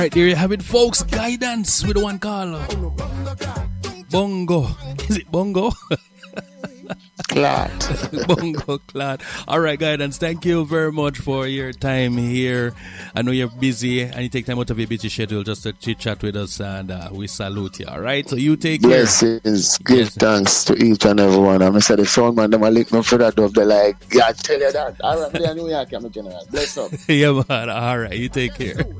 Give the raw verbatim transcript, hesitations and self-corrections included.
Right, there you have it, folks. Guidance with the one call. Bongo. Is it Bongo? Clad. Bongo Clad. All right, Guidance, thank you very much for your time here. I know you're busy and you take time out of your busy schedule just to chit chat with us, and uh, we salute you. All right, so you take Blessings, care. give Yes. thanks to each and every one. I'm say the sound man, them a lick me for that dove. They like, yeah, tell you that. All right, me a New York, I'm a general. Bless up. Yeah, man. All right, you take care.